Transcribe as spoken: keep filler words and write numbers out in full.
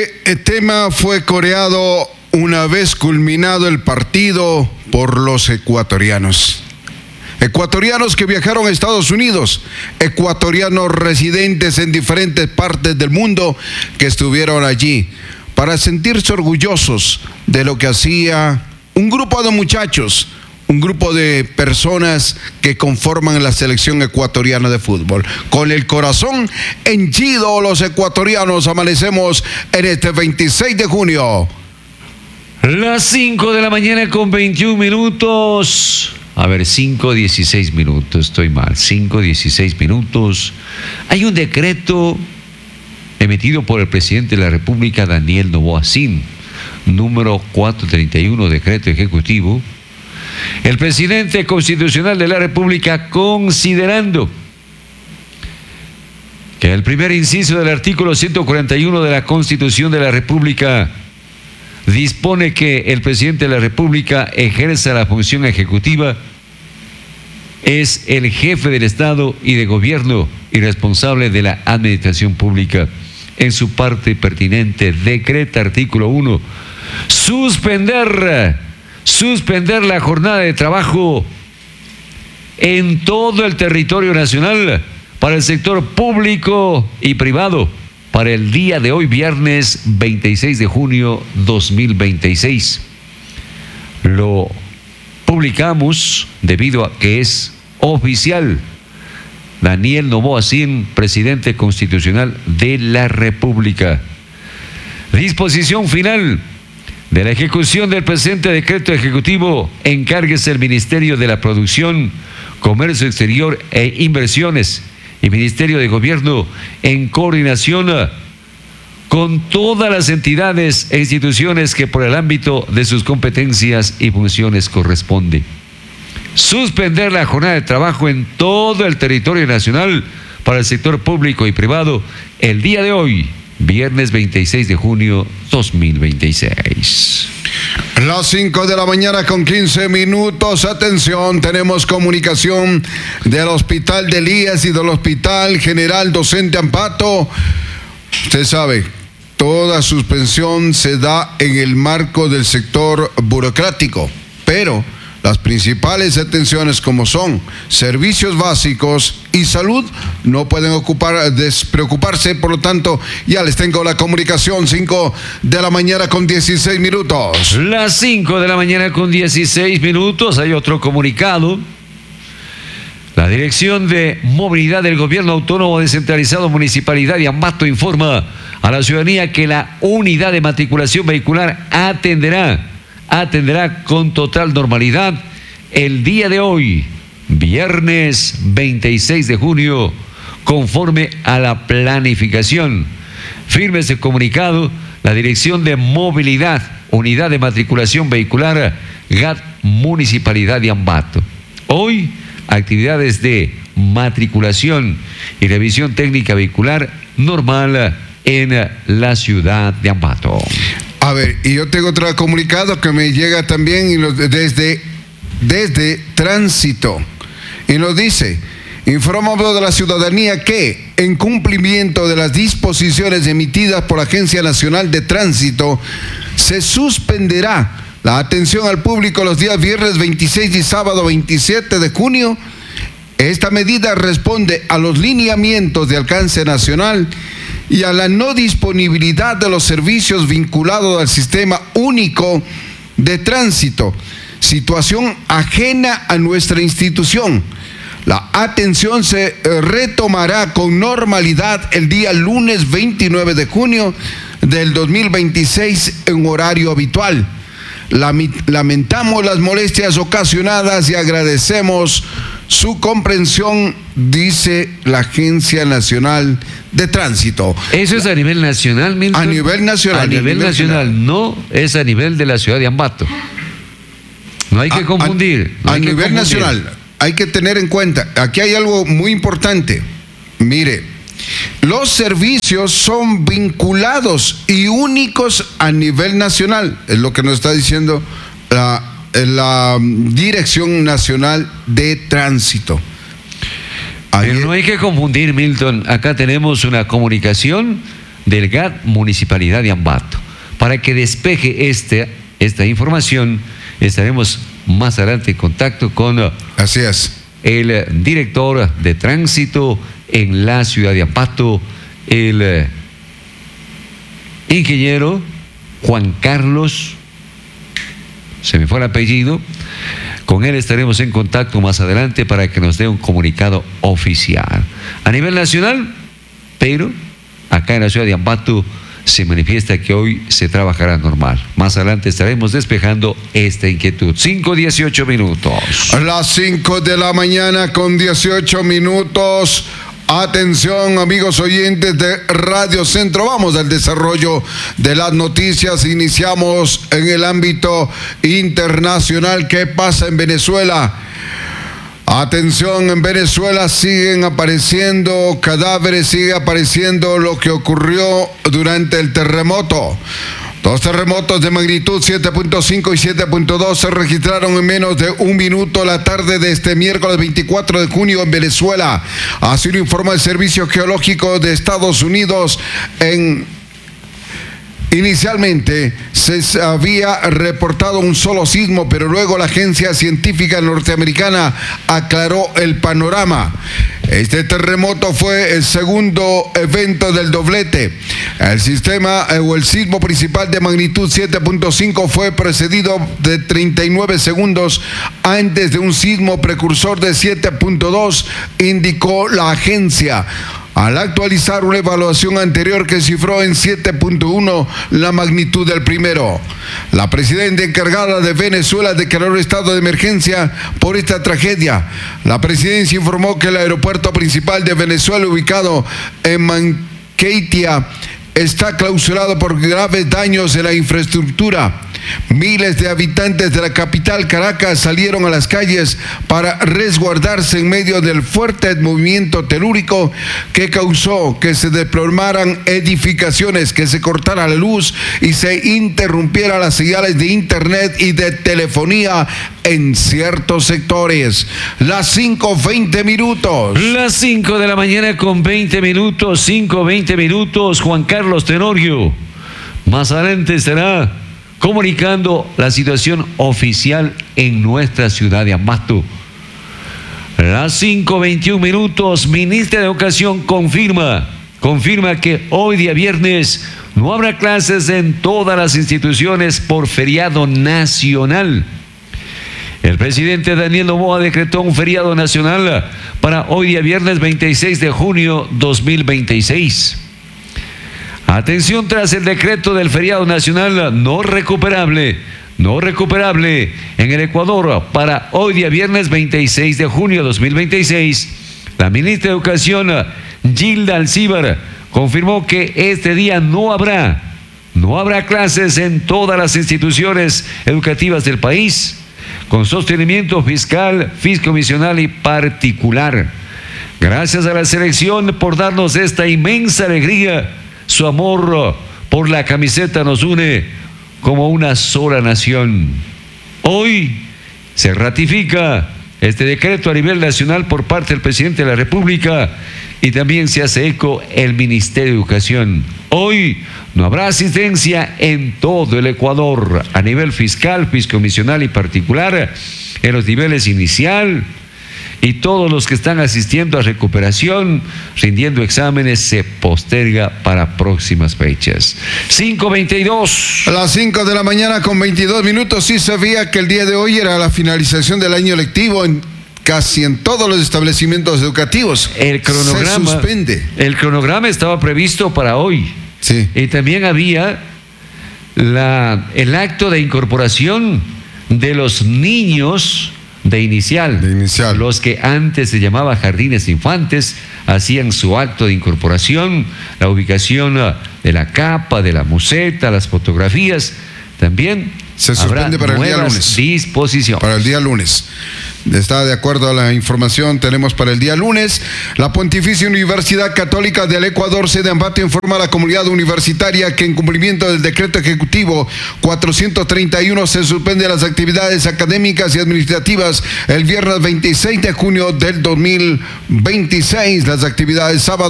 Este tema fue coreado una vez culminado el partido por los ecuatorianos. Ecuatorianos que viajaron a Estados Unidos, ecuatorianos residentes en diferentes partes del mundo que estuvieron allí para sentirse orgullosos de lo que hacía un grupo de muchachos, un grupo de personas que conforman la selección ecuatoriana de fútbol. Con el corazón henchido, los ecuatorianos amanecemos en este veintiséis de junio. Las cinco de la mañana con veintiún minutos. A ver, cinco dieciséis minutos, estoy mal, cinco dieciséis minutos. Hay un decreto emitido por el presidente de la República, Daniel Noboa Sin, número cuatrocientos treinta y uno, decreto ejecutivo. El presidente constitucional de la República, considerando que el primer inciso del artículo ciento cuarenta y uno de la Constitución de la República dispone que el presidente de la República ejerza la función ejecutiva, es el jefe del Estado y de gobierno y responsable de la administración pública. En su parte pertinente, decreta artículo uno, suspender, suspender la jornada de trabajo en todo el territorio nacional para el sector público y privado para el día de hoy, viernes veintiséis de junio dos mil veintiséis. Lo publicamos debido a que es oficial. Daniel Noboa Sin, presidente constitucional de la República. Disposición final de la ejecución del presente decreto ejecutivo. Encárguese el Ministerio de la Producción, Comercio Exterior e Inversiones y Ministerio de Gobierno en coordinación con todas las entidades e instituciones que por el ámbito de sus competencias y funciones corresponde. Suspender la jornada de trabajo en todo el territorio nacional para el sector público y privado el día de hoy, viernes veintiséis de junio dos mil veintiséis. Las cinco de la mañana con quince minutos. Atención, tenemos comunicación del Hospital de Elías y del Hospital General Docente Ambato. Usted sabe, toda suspensión se da en el marco del sector burocrático, pero las principales atenciones, como son servicios básicos y salud, no pueden ocupar, despreocuparse. Por lo tanto, ya les tengo la comunicación. Cinco de la mañana con dieciséis minutos. Las cinco de la mañana con dieciséis minutos. Hay otro comunicado. La Dirección de Movilidad del Gobierno Autónomo Descentralizado Municipalidad de Ambato informa a la ciudadanía que la unidad de matriculación vehicular atenderá atenderá con total normalidad el día de hoy, viernes veintiséis de junio, conforme a la planificación. Firme ese comunicado la Dirección de Movilidad, Unidad de Matriculación Vehicular, G A T Municipalidad de Ambato. Hoy, actividades de matriculación y revisión técnica vehicular normal en la ciudad de Ambato. A ver, y yo tengo otro comunicado que me llega también y nos, desde, desde Tránsito, y nos dice: informamos de la ciudadanía que, en cumplimiento de las disposiciones emitidas por la Agencia Nacional de Tránsito, se suspenderá la atención al público los días viernes veintiséis y sábado veintisiete de junio. Esta medida responde a los lineamientos de alcance nacional y a la no disponibilidad de los servicios vinculados al Sistema Único de Tránsito, situación ajena a nuestra institución. La atención se retomará con normalidad el día lunes veintinueve de junio del dos mil veintiséis en horario habitual. Lamentamos las molestias ocasionadas y agradecemos su comprensión, dice la Agencia Nacional de Tránsito. ¿Eso es a nivel nacional, Milton? A nivel nacional. A nivel, a nivel nacional, general. No es a nivel de la ciudad de Ambato. No hay que a, confundir. No a hay nivel que confundir. nacional, hay que tener en cuenta, aquí hay algo muy importante. Mire, los servicios son vinculados y únicos a nivel nacional, es lo que nos está diciendo la la Dirección Nacional de Tránsito. Ayer... Pero no hay que confundir, Milton. Acá tenemos una comunicación del G A T Municipalidad de Ambato. Para que despeje este, esta información, estaremos más adelante en contacto con Así es. el director de tránsito en la ciudad de Ambato, el ingeniero Juan Carlos, se me fue el apellido. Con él estaremos en contacto más adelante para que nos dé un comunicado oficial a nivel nacional, pero acá en la ciudad de Ambato se manifiesta que hoy se trabajará normal. Más adelante estaremos despejando esta inquietud. cinco dieciocho minutos. A las cinco de la mañana con dieciocho minutos. Atención, amigos oyentes de Radio Centro, vamos al desarrollo de las noticias. Iniciamos en el ámbito internacional. ¿Qué pasa en Venezuela? Atención, en Venezuela siguen apareciendo cadáveres, sigue apareciendo lo que ocurrió durante el terremoto. Dos terremotos de magnitud siete punto cinco y siete punto dos se registraron en menos de un minuto la tarde de este miércoles veinticuatro de junio en Venezuela. Así lo informa el Servicio Geológico de Estados Unidos. En Inicialmente se había reportado un solo sismo, pero luego la agencia científica norteamericana aclaró el panorama. Este terremoto fue el segundo evento del doblete. El sistema o el sismo principal de magnitud siete punto cinco fue precedido de treinta y nueve segundos antes de un sismo precursor de siete punto dos, indicó la agencia, al actualizar una evaluación anterior que cifró en siete punto uno la magnitud del primero. La presidenta encargada de Venezuela declaró estado de emergencia por esta tragedia. La presidencia informó que el aeropuerto principal de Venezuela, ubicado en Maiquetía, está clausurado por graves daños en la infraestructura. Miles de habitantes de la capital Caracas salieron a las calles para resguardarse en medio del fuerte movimiento telúrico que causó que se desplomaran edificaciones, que se cortara la luz y se interrumpiera las señales de internet y de telefonía en ciertos sectores. Las cinco veinte minutos. Las cinco de la mañana con veinte minutos, cinco veinte minutos. Juan Carlos Tenorio más adelante estará comunicando la situación oficial en nuestra ciudad de Ambato. Las cinco veintiún minutos, ministra de Educación confirma, confirma que hoy día viernes no habrá clases en todas las instituciones por feriado nacional. El presidente Daniel Noboa decretó un feriado nacional para hoy día viernes veintiséis de junio dos mil veintiséis. Atención, tras el decreto del feriado nacional no recuperable, no recuperable en el Ecuador para hoy día viernes veintiséis de junio de dos mil veintiséis, la ministra de Educación, Gilda Alcíbar, confirmó que este día no habrá, no habrá clases en todas las instituciones educativas del país, con sostenimiento fiscal, fiscomisional y particular. Gracias a la selección por darnos esta inmensa alegría. Su amor por la camiseta nos une como una sola nación. Hoy se ratifica este decreto a nivel nacional por parte del presidente de la República y también se hace eco el Ministerio de Educación. Hoy no habrá asistencia en todo el Ecuador a nivel fiscal, fiscomisional y particular en los niveles inicial. Y todos los que están asistiendo a recuperación, rindiendo exámenes, se posterga para próximas fechas. cinco veintidós. A las cinco de la mañana con veintidós minutos, sí sabía que el día de hoy era la finalización del año lectivo en casi en todos los establecimientos educativos. El cronograma, se suspende. El cronograma estaba previsto para hoy. Sí. Y también había la, el acto de incorporación de los niños de inicial. de inicial. Los que antes se llamaba jardines infantes hacían su acto de incorporación, la ubicación de la capa, de la museta, las fotografías. También se suspende para el día lunes. Disposición. Para el día lunes. Está de acuerdo a la información, tenemos para el día lunes. La Pontificia Universidad Católica del Ecuador, sede Ambato, informa a la comunidad universitaria que en cumplimiento del decreto ejecutivo cuatrocientos treinta y uno se suspende las actividades académicas y administrativas el viernes veintiséis de junio del dos mil veintiséis. Las actividades sábado